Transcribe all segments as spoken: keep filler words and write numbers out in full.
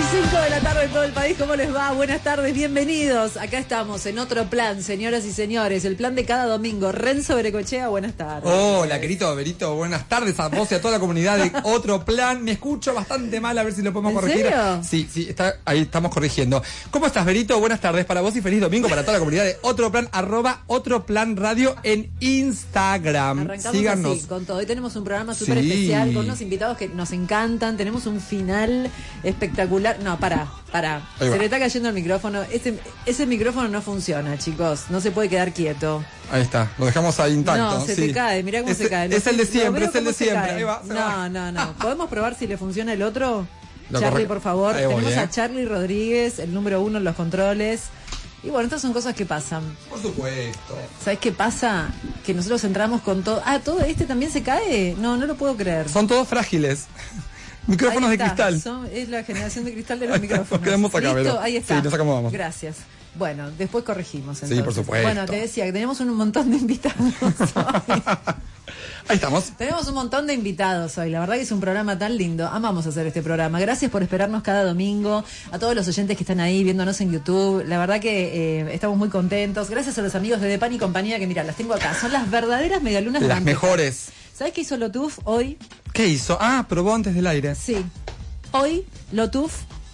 cinco de la tarde en todo el país, ¿cómo les va? Buenas tardes, bienvenidos. Acá estamos en otro plan, señoras y señores, el plan de cada domingo. Renzo Berecochea, buenas tardes. Hola, querido Berito, buenas tardes a vos y a toda la comunidad de Otro Plan. Me escucho bastante mal, a ver si lo podemos ¿En corregir. serio? Sí, sí, está, ahí estamos corrigiendo. ¿Cómo estás, Berito? Buenas tardes para vos y feliz domingo para toda la comunidad de Otro Plan, arroba Otro Plan Radio en Instagram. Arrancamos Síganos. así, con todo. Hoy tenemos un programa súper Sí. especial con unos invitados que nos encantan. Tenemos un final espectacular. No, pará, pará. Ahí va. Se le está cayendo el micrófono. Ese, ese micrófono no funciona, chicos. No se puede quedar quieto. Ahí está, lo dejamos ahí intacto. No, se sí. te cae, mirá cómo es, se cae. Lo Es el de sé- lo siempre, veo es el cómo de se siempre. cae. Ahí va, se No, va. no, no. ¿Podemos probar si le funciona el otro? Lo Charlie, corre- por favor. Ahí voy, Tenemos eh. a Charlie Rodríguez, el número uno en los controles. Y bueno, estas son cosas que pasan. Por supuesto. ¿Sabes qué pasa? Que nosotros entramos con todo. Ah, ¿todo este también se cae? No, no lo puedo creer. Son todos frágiles. Micrófonos Ahí de está. cristal. Son- es la generación de cristal de los Ahí está, micrófonos. nos quedamos acá, ¿Listo? Vero. Ahí está. Sí, nos acomodamos. Gracias. Bueno, después corregimos. Sí, Entonces. por supuesto. Bueno, te decía que tenemos un montón de invitados hoy. Ahí estamos. Tenemos un montón de invitados hoy. La verdad que es un programa tan lindo. Amamos hacer este programa. Gracias por esperarnos cada domingo. A todos los oyentes que están ahí viéndonos en YouTube. La verdad que eh, estamos muy contentos. Gracias a los amigos de Depan y compañía que, mira, las tengo acá. Son las verdaderas medialunas de Las manteca. mejores. ¿Sabes qué hizo Lotuf hoy? ¿Qué hizo? Ah, probó antes del aire. Sí. Hoy Lotuf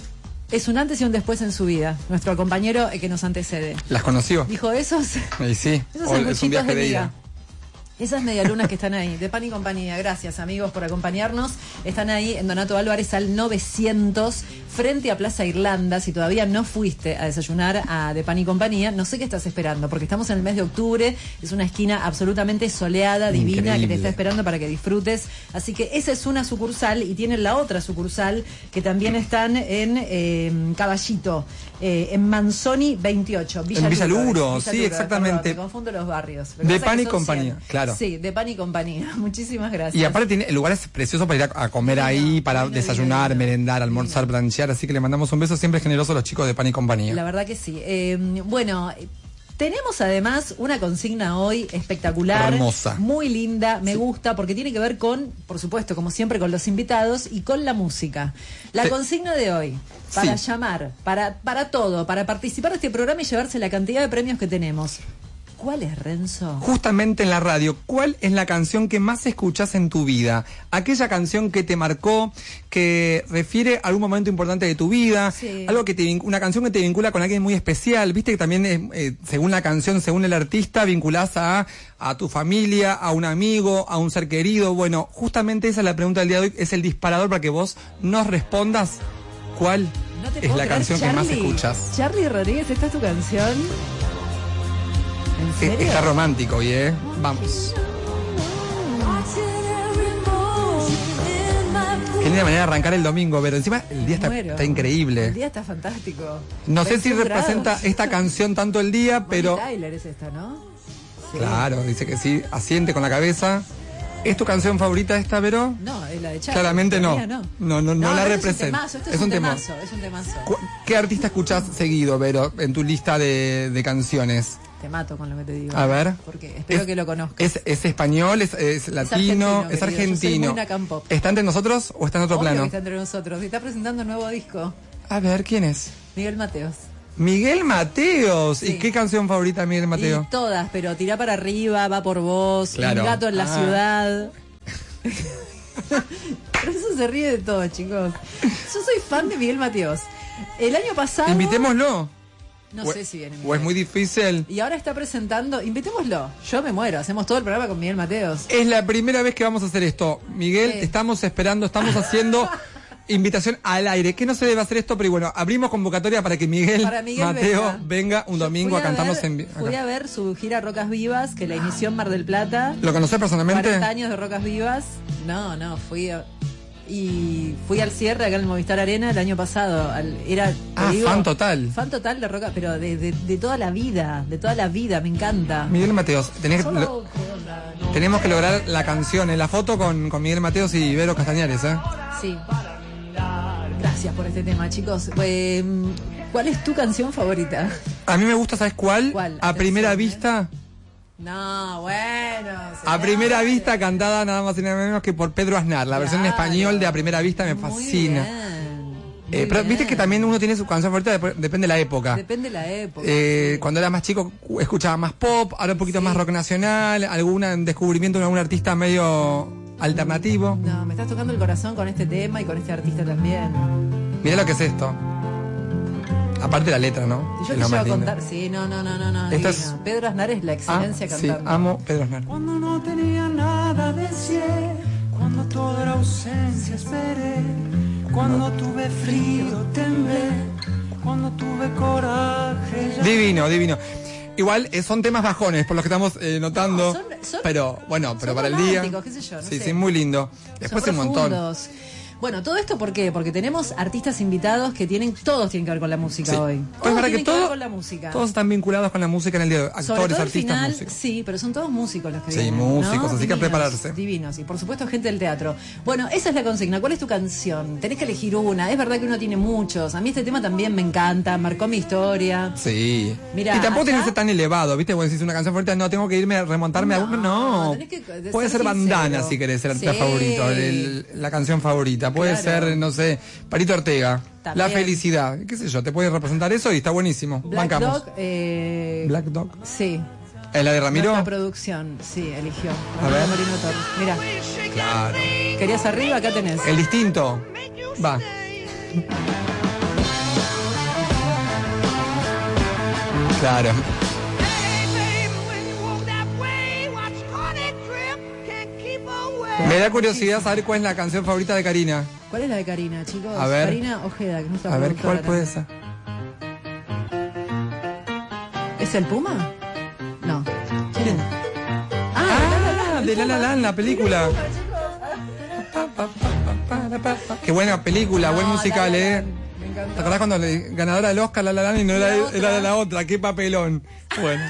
es un antes y un después en su vida. Nuestro compañero eh, que nos antecede. ¿Las conoció? Dijo esos, Y sí. esos O es un sanguchitos viaje de de miga. ida. Esas medialunas que están ahí, de Pan y Compañía. Gracias, amigos, por acompañarnos. Están ahí en Donato Álvarez al novecientos, frente a Plaza Irlanda. Si todavía no fuiste a desayunar a De Pan y Compañía, no sé qué estás esperando, porque estamos en el mes de octubre. Es una esquina absolutamente soleada, divina, Increíble. que te está esperando para que disfrutes. Así que esa es una sucursal y tienen la otra sucursal, que también están en eh, Caballito, eh, en Manzoni veintiocho. En Villaluro, es, sí, exactamente. Perdón, me confundo los barrios. Lo que De pasa es Pan que y son Compañía, cien. claro. Sí, de Pan y Compañía. Muchísimas gracias. Y aparte tiene lugares preciosos para ir a, a comer ahí, para divino, desayunar, divino. merendar, almorzar, planchear. Así que le mandamos un beso siempre generoso a los chicos de Pan y Compañía. La verdad que sí. Eh, bueno, tenemos además una consigna hoy espectacular. Hermosa. Muy linda, me gusta, porque tiene que ver con, por supuesto, como siempre, con los invitados y con la música. La Te- consigna de hoy, para Sí. llamar, para, para todo, para participar de este programa y llevarse la cantidad de premios que tenemos. ¿Cuál es, Renzo? Justamente en la radio, ¿cuál es la canción que más escuchás en tu vida? Aquella canción que te marcó, que refiere a algún momento importante de tu vida, Sí. algo que te vinc- una canción que te vincula con alguien muy especial. Viste que también es, eh, según la canción, según el artista, vinculás a, a tu familia, a un amigo, a un ser querido. Bueno, justamente esa es la pregunta del día de hoy, es el disparador para que vos nos respondas cuál No te es puedo la creer, canción que más Charlie. escuchas. Charlie Rodríguez, ¿esta es tu canción? ¿En Eh, serio? Está romántico hoy, ¿eh? Vamos. Qué linda manera de arrancar el domingo, pero encima el día está, Muero. está increíble. El día está fantástico. No sé si veintiún representa grados. esta canción tanto el día, pero... Bonnie Tyler es esta, ¿no? Sí. Claro, dice que sí, asiente con la cabeza. ¿Es tu canción favorita esta, Vero? No, es la de Charlie. Claramente no. La mía No, no, no la pero representa. Esto es un temazo, esto es, un temazo, es un temazo. Cu- ¿Qué artista escuchás seguido, Vero, en tu lista de, de canciones? Te mato con lo que te digo. A ver. Porque espero Es- que lo conozcas. ¿Es, es español, es, es latino, argentino, es querido. Yo soy argentino? muy Nacan Pop. ¿Está entre nosotros o está en otro Obvio plano? que está entre nosotros. Y está presentando un nuevo disco. A ver, ¿quién es? Miguel Mateos. Miguel Mateos. Sí. ¿Y qué canción favorita de Miguel Mateo? Y todas, pero tirá para arriba, va por vos, Claro. un gato en la Ah. ciudad. Pero eso se ríe de todo, chicos. Yo soy fan de Miguel Mateos. El año pasado... Invitémoslo. No O- sé si viene O Miguel. es muy difícil. Y ahora está presentando... Invitémoslo. Yo me muero. Hacemos todo el programa con Miguel Mateos. Es la primera vez que vamos a hacer esto. Miguel, Sí. estamos esperando, estamos haciendo invitación al aire. Que no se debe hacer esto, pero bueno, abrimos convocatoria para que Miguel, Para Miguel Mateo venga. venga, un Yo domingo fui a cantarnos ver- en vi- Fui acá. a ver su gira Rocas Vivas, que la inició en Mar del Plata. ¿Lo conocés personalmente? cuarenta años de Rocas Vivas. No, no, fui a- y fui al cierre acá en el Movistar Arena el año pasado. Al- era te Ah, digo, fan total. Fan total de Rocas, pero de, de, de toda la vida, de toda la vida, me encanta. Miguel Mateos, tenés que- lo- tenemos que lograr la canción, eh, la foto con, con Miguel Mateos y Vero Castañares, ¿eh? Sí. Gracias por este tema, chicos. Eh, ¿Cuál es tu canción favorita? A mí me gusta, ¿sabes cuál? ¿Cuál? A Atención, primera ¿eh? vista. No, bueno. A señor. primera vista, cantada nada más y nada menos que por Pedro Aznar. La versión en Claro. español de A primera vista me Muy fascina. bien. Eh, pero viste que también uno tiene su canción favorita, dep depende de la época. Depende de la época. Eh, sí. Cuando era más chico escuchaba más pop, ahora un poquito sí. más rock nacional, algún descubrimiento de algún artista medio alternativo. No, me estás tocando el corazón con este tema y con este artista también. Mira lo que es esto. Aparte de la letra, ¿no? Si yo te llevo a contar, sí, no, no, no, no, no. Esto es... Pedro Aznar es la excelencia ah, cantando. Sí, amo Pedro Aznar. Cuando no tenía nada decir, cuando toda era ausencia esperé, cuando tuve frío temblé, cuando tuve coraje ya... Divino, divino. Igual eh, son temas bajones por los que estamos eh, notando, no, son, son, pero bueno, pero para el día, qué sé yo, no sí, sé. sí, muy lindo. Después son un montón. Profundos. Bueno, todo esto ¿por qué? Porque tenemos artistas invitados que tienen, todos tienen que ver con la música sí. hoy. Todos es verdad tienen que, que todo, ver con la música. Todos están vinculados con la música en el día de hoy. Actores, Sobre todo el artistas, final, músicos. sí, pero son todos músicos los que sí, vienen. músicos, ¿no? así Divinos, que a prepararse. Divinos, y por supuesto gente del teatro. Bueno, esa es la consigna. ¿Cuál es tu canción? Tenés que elegir una. Es verdad que uno tiene muchos. A mí este tema también me encanta, marcó mi historia. Sí. Mirá, y tampoco acá... tiene que ser tan elevado, ¿viste? Vos decís una canción favorita, no, tengo que irme a remontarme no, a uno. No, que puede ser, ser Bandana si querés, el artista sí. favorito, el, la canción favorita. Puede claro. ser, no sé, Parito Ortega. También. La felicidad, qué sé yo, te puede representar eso y está buenísimo. Black Bancamos. Dog, eh... Black Dog. Sí. ¿Es la de Ramiro? La producción, sí, eligió. A ver. Mira. Claro. ¿Querías arriba? Acá tenés. El distinto. Va. Claro. Me da curiosidad saber cuál es la canción favorita de Karina. ¿Cuál es la de Karina, chicos? A ver. Karina Ojeda, que es nuestra A ver, ¿cuál también. puede ser? ¿Es el Puma? No. ¿Quién? Ah, ah de La La Land, la película. Qué buena película, no, buen musical, la, la, ¿eh? ¿Te acordás cuando le, ganadora del Oscar La La Land y no era, era de la otra? Qué papelón. Bueno.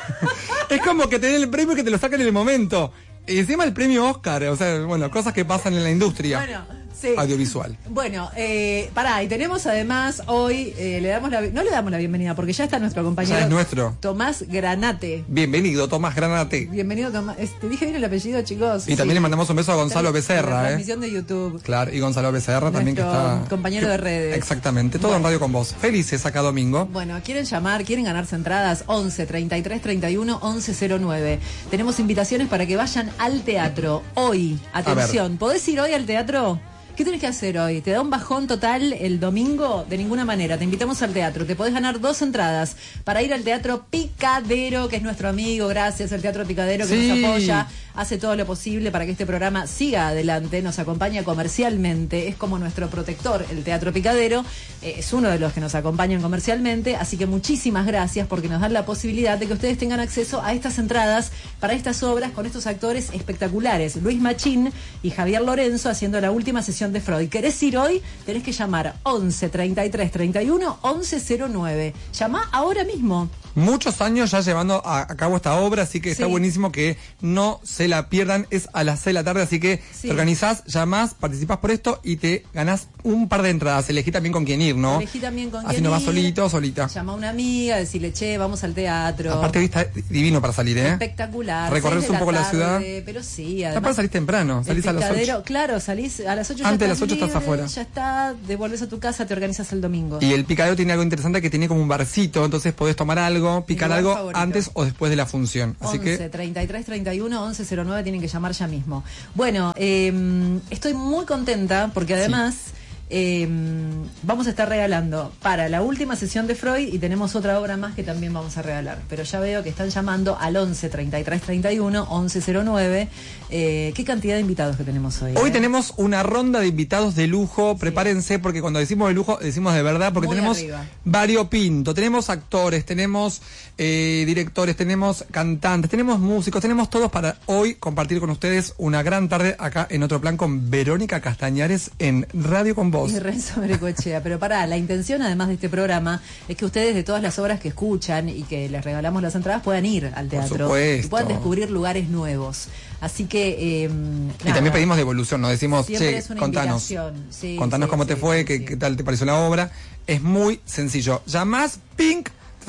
Es como que te den el premio y que te lo sacan en el momento. Y encima el premio Oscar, o sea, bueno, cosas que pasan en la industria. Bueno. Sí. Audiovisual. Bueno, eh, pará, y tenemos además hoy, eh, le damos la, no le damos la bienvenida porque ya está nuestro compañero. Ya es nuestro. Tomás Granate. Bienvenido, Tomás Granate. Bienvenido, Tomás. Te dije bien el apellido, chicos. Y sí. También le mandamos un beso a Gonzalo Becerra. La eh. transmisión de YouTube. Claro, y Gonzalo Becerra también que está. Compañero que, de redes. Exactamente, todo bueno. en Radio con vos. Felices acá domingo. Bueno, quieren llamar, quieren ganarse entradas, once, treinta y tres, treinta y uno, once cero nueve. Tenemos invitaciones para que vayan al teatro hoy. Atención, ¿podés ir hoy al teatro? ¿Qué tenés que hacer hoy? ¿Te da un bajón total el domingo? De ninguna manera. Te invitamos al teatro. Te podés ganar dos entradas para ir al Teatro Picadero, que es nuestro amigo. Gracias al Teatro Picadero que sí. nos apoya. Hace todo lo posible para que este programa siga adelante. Nos acompaña comercialmente. Es como nuestro protector, el Teatro Picadero. Eh, es uno de los que nos acompañan comercialmente. Así que muchísimas gracias porque nos dan la posibilidad de que ustedes tengan acceso a estas entradas para estas obras con estos actores espectaculares. Luis Machín y Javier Lorenzo haciendo la última sesión de Freud. ¿Querés ir hoy? Tenés que llamar once, treinta y tres, treinta y uno, once cero nueve. Llama ahora mismo. Muchos años ya llevando a, a cabo esta obra, así que sí. está buenísimo que no se la pierdan. Es a las seis de la tarde, así que sí. te organizás, llamás, participás por esto y te ganás un par de entradas. Elegí también con quién ir, ¿no? Elegí también con así quién no vas ir. solito o solita. Llama a una amiga, decirle, che, vamos al teatro. Aparte está divino para salir, ¿eh? Espectacular. Recorrerse un poco la, la ciudad. Pero sí, además. Capaz salís temprano, salís a las ocho. Claro, salís a las ocho. Antes de las ocho estás afuera. Ya está, devolvés a tu casa, te organizas el domingo. Y el Picadero tiene algo interesante que tiene como un barcito, entonces podés tomar algo, picar algo favorito. Antes o después de la función. Así once, que treinta y tres, treinta y uno, once cero nueve tienen que llamar ya mismo. Bueno, eh, estoy muy contenta porque además sí. eh, vamos a estar regalando para la última sesión de Freud y tenemos otra obra más que también vamos a regalar. Pero ya veo que están llamando al once, treinta y tres, treinta y uno, once cero nueve. Eh, ¿Qué cantidad de invitados que tenemos hoy? Hoy eh? tenemos una ronda de invitados de lujo. Sí. Prepárense porque cuando decimos de lujo, decimos de verdad, porque Muy tenemos arriba. variopinto. Tenemos actores, tenemos eh, directores, tenemos cantantes, tenemos músicos, tenemos todos para hoy compartir con ustedes una gran tarde acá en Otro Plan con Verónica Castañares en Radio con Vos. Y Renzo Merecochea. Pero pará, la intención además de este programa es que ustedes de todas las obras que escuchan y que les regalamos las entradas puedan ir al teatro y puedan descubrir lugares nuevos. Así que eh, y también pedimos devolución, nos decimos, che, contanos, sí, contanos sí, cómo sí, te fue, sí, qué, sí. qué tal te pareció la obra. Es muy sencillo. Llamás, pink,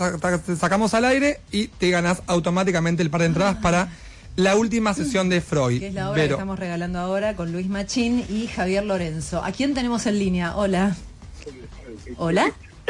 te sacamos al aire y te ganás automáticamente el par de entradas para la última sesión de Freud. Que es la obra Vero. que estamos regalando ahora con Luis Machín y Javier Lorenzo. ¿A quién tenemos en línea? Hola. ¿Hola?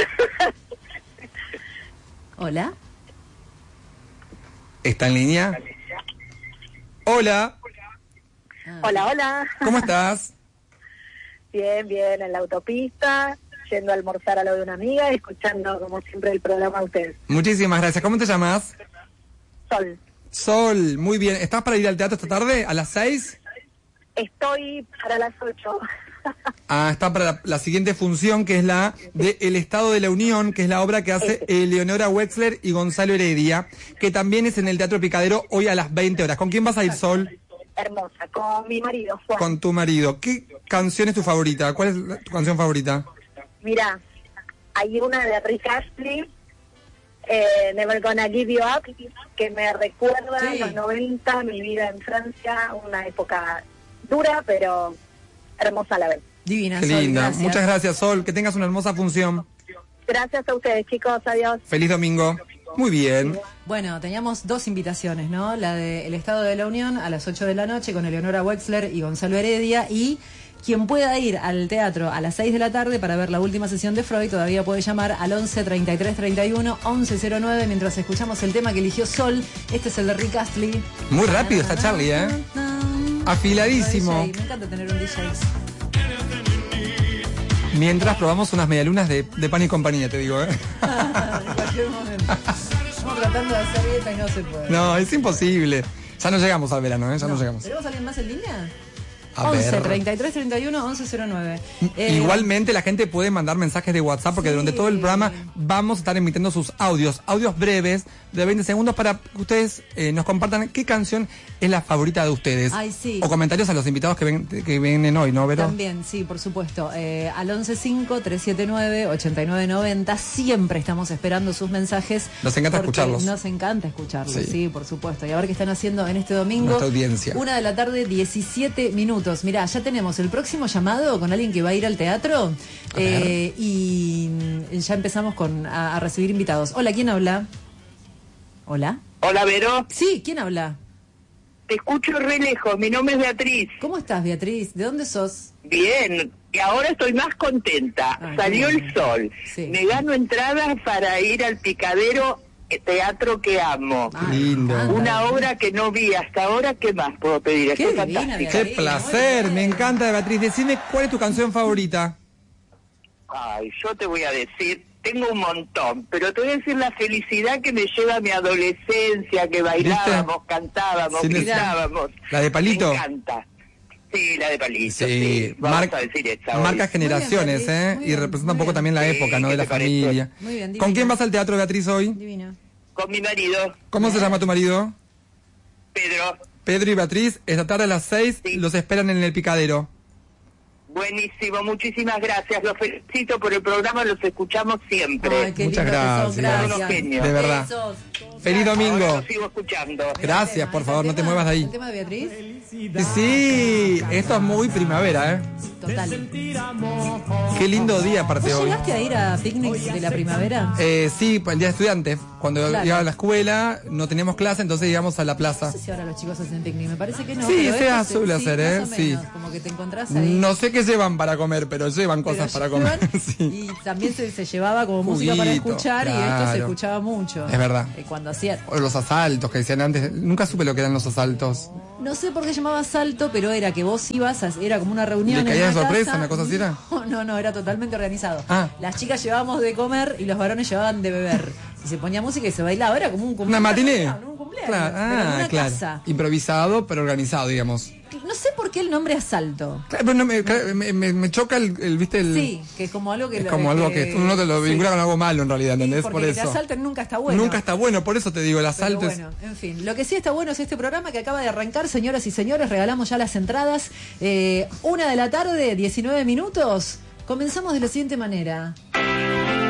¿Hola? ¿Está en línea? Hola. Ah. Hola, hola. ¿Cómo estás? Bien, bien, en la autopista, yendo a almorzar a lo de una amiga y escuchando, como siempre, el programa de ustedes. Muchísimas gracias. ¿Cómo te llamas? Sol, Sol, muy bien. ¿Estás para ir al teatro esta tarde? ¿A las seis? estoy para las ocho. Ah, está para la, la siguiente función, que es la de El Estado de la Unión, que es la obra que hace eh, Leonora Wexler y Gonzalo Heredia, que también es en el Teatro Picadero hoy a las veinte horas. ¿Con quién vas a ir, Sol? Hermosa, con mi marido, Juan. Con tu marido. ¿Qué canción es tu favorita? ¿Cuál es la- tu canción favorita? Mira, hay una de Rick Astley, eh, Never Gonna Give You Up, que me recuerda Sí. los noventa, mi vida en Francia, una época dura, pero hermosa a la vez. Divina, Qué Sol, linda. gracias. Muchas gracias, Sol. Que tengas una hermosa función. Gracias a ustedes, chicos, adiós. Feliz domingo. Muy bien. Bueno, teníamos dos invitaciones, ¿no? La de El Estado de la Unión a las ocho de la noche con Eleonora Wexler y Gonzalo Heredia, y quien pueda ir al teatro a las seis de la tarde para ver la última sesión de Freud todavía puede llamar al once treinta y tres treinta y uno once cero nueve mientras escuchamos el tema que eligió Sol. Este es el de Rick Astley. Muy rápido está Charlie, ¿eh? Afiladísimo. D J, me encanta tener un D J. Mientras probamos unas medialunas de, de Pan y compañía, te digo, ¿eh? En cualquier momento. Estamos tratando de hacer dieta y no se puede. No, es imposible. Ya no llegamos al verano, ¿eh? Ya no, llegamos. ¿Tenemos a alguien más en línea? A once ver. treinta y tres treinta y uno once cero nueve. Eh, Igualmente la gente puede mandar mensajes de WhatsApp porque Sí. durante todo el programa vamos a estar emitiendo sus audios, audios breves de veinte segundos para que ustedes eh, nos compartan qué canción es la favorita de ustedes. Ay, sí. O comentarios a los invitados que, ven, que vienen hoy, ¿no, Vero? También, sí, por supuesto. Eh, al once cinco tres siete nueve ocho nueve nueve cero siempre estamos esperando sus mensajes. Nos encanta porque escucharlos. Nos encanta escucharlos, sí. Sí. por supuesto. Y a ver qué están haciendo en este domingo. Nuestra audiencia. Una de la tarde, diecisiete minutos. Mirá, ya tenemos el próximo llamado con alguien que va a ir al teatro. A ver. Eh, y mm, ya empezamos con a, a recibir invitados. Hola, ¿quién habla? Hola. Hola, Vero. Sí, ¿quién habla? Te escucho re lejos. Mi nombre es Beatriz. ¿Cómo estás, Beatriz? ¿De dónde sos? Bien. Y ahora estoy más contenta. Ay, Salió qué el bueno. sol. Sí. Me gano entradas para ir al Picadero, eh, teatro que amo. Ay, Lindo. me encanta. Una obra que no vi hasta ahora. ¿Qué más puedo pedir? Qué Estoy divina, fantástica. Qué Beatriz, placer, muy me bien. encanta, Beatriz. Decime cuál es tu canción favorita. Ay, yo te voy a decir, tengo un montón, pero te voy a decir la felicidad que me lleva a mi adolescencia, que bailábamos, cantábamos, Sí, gritábamos. ¿La de Palito? Me encanta. Sí, la de Palito, sí. Sí, Vamos mar- a decir esa hoy. marca generaciones, Muy bien, ¿eh? Beatriz, muy Y bien, representa un muy poco bien. también la Sí, época, ¿no? De ¿qué la te parece? familia. Muy bien, ¿Con divina. quién vas al teatro, Beatriz, hoy? Divina. Con mi marido, ¿Cómo se llama tu marido? Pedro. Pedro y Beatriz, esta tarde a las seis Sí. los esperan en el Picadero. Buenísimo, muchísimas gracias. Los felicito por el programa, los escuchamos siempre. Ay, qué Muchas lindo que son, gracias. Son unos genios. De verdad. Besos. Feliz Ahora domingo. los sigo escuchando. Gracias, por ¿Es favor, el no te tema? muevas de ahí. ¿El tema de Beatriz? Sí, esto es muy primavera, ¿eh? Total. Qué lindo día aparte ¿Vos hoy. llegaste a ir a picnics de la primavera? Eh, sí, el día de estudiante. Cuando Claro. iba a la escuela, no teníamos clase, entonces íbamos a la plaza. No sé si ahora los chicos hacen picnic, me parece que no. Sí, pero se esto hace, suele hacer, ¿eh? más o Sí. menos, como que te encontrás ahí. No sé qué llevan para comer, pero llevan pero cosas para llevan, comer. Sí. Y también se, se llevaba como música para Juguito, escuchar y esto se claro. escuchaba mucho. Es verdad. Eh, Cuando hacían. O los asaltos que decían antes. Nunca supe lo que eran los asaltos. No sé por qué llamaba salto, pero era que vos ibas, a- era como una reunión. ¿Le en caía de una sorpresa, casa. una cosa así era? No, no, no, era totalmente organizado. Ah. Las chicas llevábamos de comer y los varones llevaban de beber. Y se ponía música y se bailaba, era como un cumpleaños. ¿Una matiné? No, un cumpleaños. Claro, pero en ah, una claro. casa. Improvisado, pero organizado, digamos. No sé por qué el nombre asalto. Claro, pero no, me, me, me- me choca el, el, ¿viste? El, Sí, que es como algo que... es lo- como algo que uno te lo sí. vincula con algo malo en realidad, Sí, ¿entendés? porque Por que eso. te asalten nunca está bueno. Nunca está bueno, por eso te digo, el Pero asalto es... bueno, en fin, lo que sí está bueno es este programa que acaba de arrancar, señoras y señores, regalamos ya las entradas. Eh, una de la tarde, diecinueve minutos. Comenzamos de la siguiente manera.